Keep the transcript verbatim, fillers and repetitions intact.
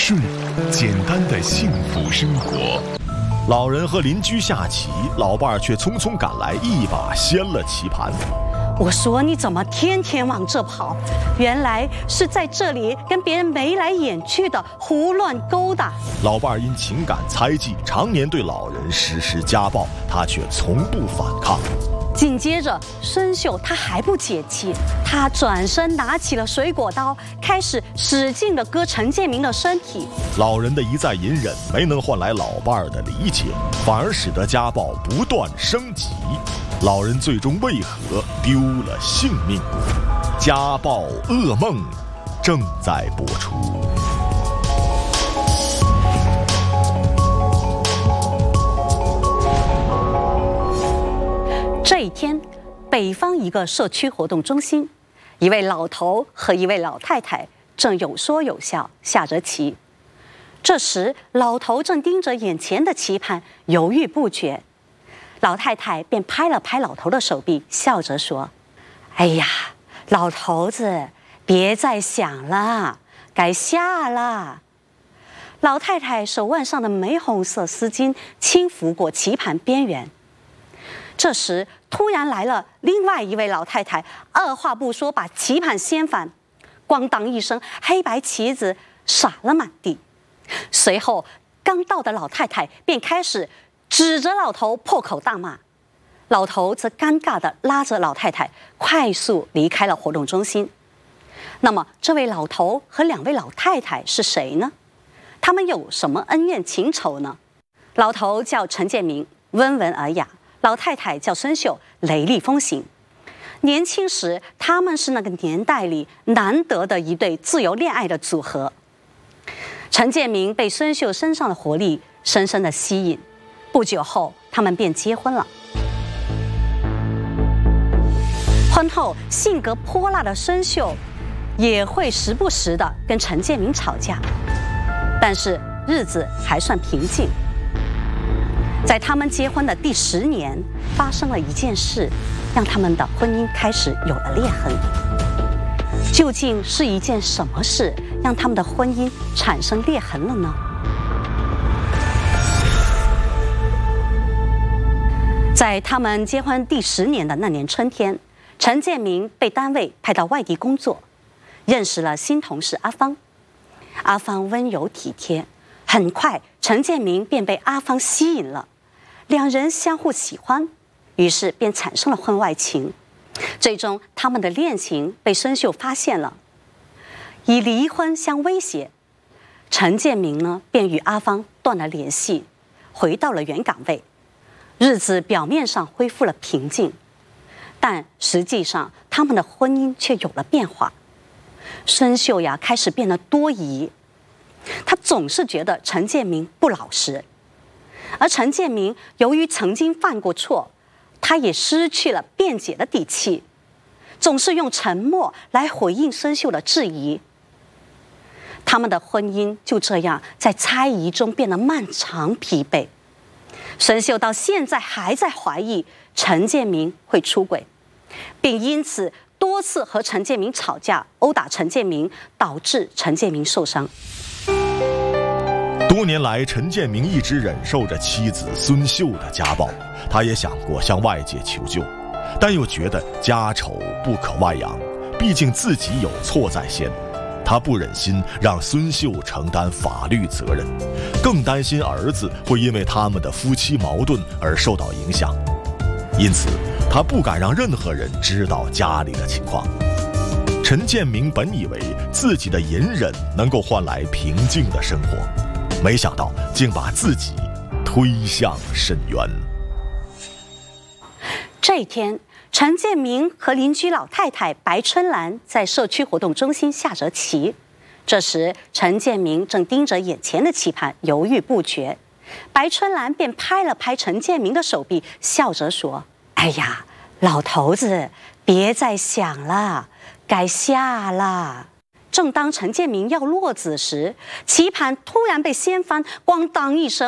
顺，简单的幸福生活。老人和邻居下棋，老伴儿却匆匆赶来，一把掀了棋盘。 我说你怎么天天往这跑？原来是在这里跟别人眉来眼去的胡乱勾搭。 老伴儿因情感猜忌，常年对老人实施家暴，他却从不反抗。 紧接着，孙秀他还不解气，他转身拿起了水果刀，开始使劲地割陈建明的身体。 老人的一再隐忍没能换来老伴儿的理解，反而使得家暴不断升级。老人最终为何丢了性命？家暴噩梦正在播出。 这一天，北方一个社区活动中心，一位老头和一位老太太正有说有笑下着棋。这时，老头正盯着眼前的棋盘，犹豫不决。老太太便拍了拍老头的手臂，笑着说：“哎呀，老头子，别再想了，该下了。”老太太手腕上的玫红色丝巾轻拂过棋盘边缘。这时，突然来了另外一位老太太，二话不说把棋盘掀翻，咣当一声，黑白棋子洒了满地。随后，刚到的老太太便开始指着老头破口大骂，老头则尴尬地拉着老太太快速离开了活动中心。那么，这位老头和两位老太太是谁呢？他们有什么恩怨情仇呢？老头叫陈建明，温文尔雅；老太太叫孙秀，雷厉风行。年轻时，他们是那个年代里难得的一对自由恋爱的组合。陈建明被孙秀身上的活力深深地吸引。不久后，他们便结婚了。婚后，性格泼辣的孙秀也会时不时地跟陈建明吵架，但是日子还算平静。在他们结婚的第十年，发生了一件事，让他们的婚姻开始有了裂痕。究竟是一件什么事，让他们的婚姻产生裂痕了呢？在他们结婚第十年的那年春天，陈建明被单位派到外地工作，认识了新同事阿芳。阿芳温柔体贴，很快陈建明便被阿芳吸引了，两人相互喜欢，于是便产生了婚外情。最终，他们的恋情被孙秀发现了，以离婚相威胁。陈建明呢，便与阿芳断了联系，回到了原岗位。日子表面上恢复了平静，但实际上他们的婚姻却有了变化。孙秀呀开始变得多疑，她总是觉得陈建明不老实，而陈建明由于曾经犯过错，他也失去了辩解的底气，总是用沉默来回应孙秀的质疑。他们的婚姻就这样在猜疑中变得漫长疲惫。孙秀到现在还在怀疑陈建明会出轨，并因此多次和陈建明吵架，殴打陈建明，导致陈建明受伤。 多年来，陈建明一直忍受着妻子孙秀的家暴，他也想过向外界求救，但又觉得家丑不可外扬，毕竟自己有错在先。他不忍心让孙秀承担法律责任，更担心儿子会因为他们的夫妻矛盾而受到影响，因此他不敢让任何人知道家里的情况。陈建明本以为自己的隐忍能够换来平静的生活，没想到竟把自己推向深渊。 这一天，陈建明和邻居老太太白春兰在社区活动中心下着棋。这时，陈建明正盯着眼前的棋盘，犹豫不决。白春兰便拍了拍陈建明的手臂，笑着说：“哎呀，老头子，别再想了，该下了。”正当陈建明要落子时，棋盘突然被掀翻，咣当一声，